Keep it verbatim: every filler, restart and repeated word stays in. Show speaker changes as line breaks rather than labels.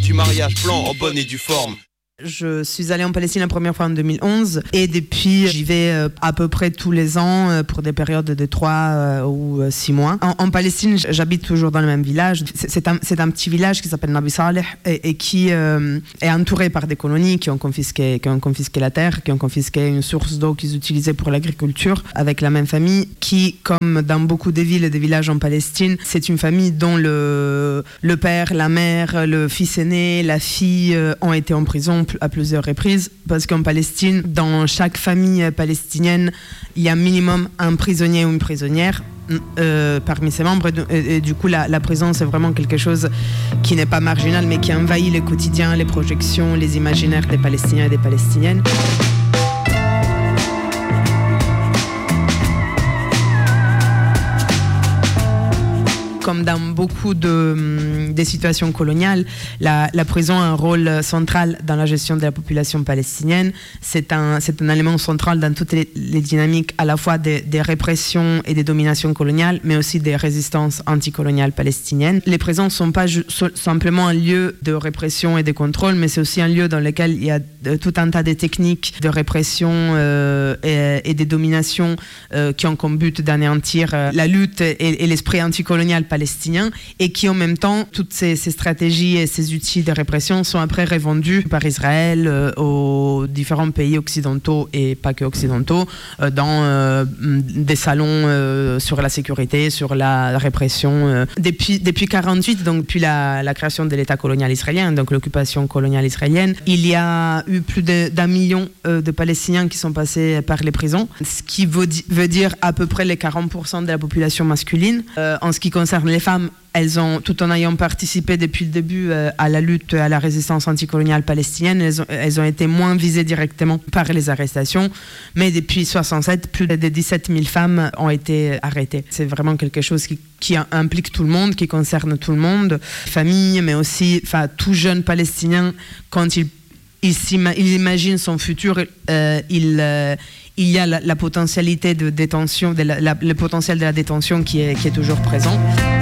du mariage blanc en bonne et due forme.
Je suis allée en Palestine la première fois en deux mille onze et depuis j'y vais euh, à peu près tous les ans euh, pour des périodes de trois euh, ou six mois. En, en Palestine, j'habite toujours dans le même village. C'est, c'est, un, c'est un petit village qui s'appelle Nabi Saleh et, et qui euh, est entouré par des colonies qui ont, confisqué, qui ont confisqué la terre, qui ont confisqué une source d'eau qu'ils utilisaient pour l'agriculture avec la même famille qui, comme dans beaucoup des villes et des villages en Palestine, c'est une famille dont le, le père, la mère, le fils aîné, la fille euh, ont été en prison à plusieurs reprises, parce qu'en Palestine, dans chaque famille palestinienne, il y a minimum un prisonnier ou une prisonnière euh, parmi ses membres. Et, et du coup, la, la prison, c'est vraiment quelque chose qui n'est pas marginal, mais qui envahit le quotidien, les projections, les imaginaires des Palestiniens et des Palestiniennes. Comme dans beaucoup de, des situations coloniales, la, la prison a un rôle central dans la gestion de la population palestinienne. C'est un, c'est un élément central dans toutes les, les dynamiques à la fois des, des répressions et des dominations coloniales, mais aussi des résistances anticoloniales palestiniennes. Les prisons ne sont pas ju- simplement un lieu de répression et de contrôle, mais c'est aussi un lieu dans lequel il y a tout un tas de techniques de répression euh, et, et de domination euh, qui ont comme but d'anéantir euh, la lutte et, et l'esprit anticolonial palestinien, et qui en même temps, toutes ces, ces stratégies et ces outils de répression sont après revendus par Israël euh, aux différents pays occidentaux et pas que occidentaux euh, dans euh, des salons euh, sur la sécurité, sur la répression. Euh. Depuis, depuis quarante-huit, donc depuis la, la création de l'État colonial israélien, donc l'occupation coloniale israélienne, il y a eu plus de, d'un million euh, de Palestiniens qui sont passés par les prisons, ce qui veut, di- veut dire à peu près les quarante pour cent de la population masculine. Euh, en ce qui concerne les femmes, elles ont, tout en ayant participé depuis le début euh, à la lutte, à la résistance anticoloniale palestinienne, elles ont, elles ont été moins visées directement par les arrestations. Mais depuis soixante-sept, plus de dix-sept mille femmes ont été arrêtées. C'est vraiment quelque chose qui, qui implique tout le monde, qui concerne tout le monde, famille, mais aussi tout jeune Palestinien, quand il, il, il imagine son futur, euh, il... Euh, il y a la, la potentialité de détention, de la, la, le potentiel de la détention qui est, qui est toujours présent.